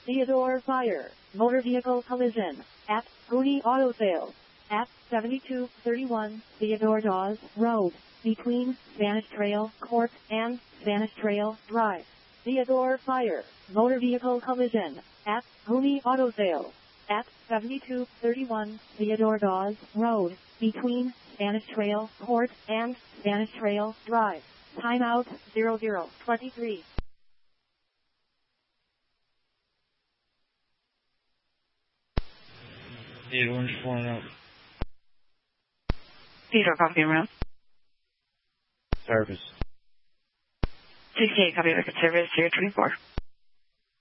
Theodore Fire, Motor Vehicle Collision, at Gooney Auto Sales, at 7231 Theodore Dawes Road, between Spanish Trail Court and Spanish Trail Drive. Theodore Fire, Motor Vehicle Collision, at Gooney Auto Sales, at 7231 Theodore Dawes Road, between Spanish Trail Court and Spanish Trail Drive. Timeout 0023. Theodore pulling up. Theodore, copy room. Service. 68, copy record service, 024.